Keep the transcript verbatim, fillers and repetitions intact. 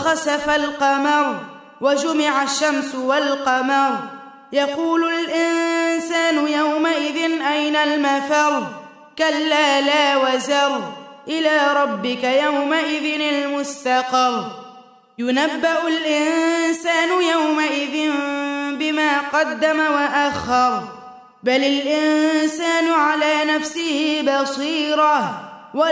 وخسف القمر وجمع الشمس والقمر يقول الإنسان يومئذ أين المفر كلا لا وزر إلى ربك يومئذ المستقر ينبأ الإنسان يومئذ بما قدم وأخر بل الإنسان على نفسه بصيرة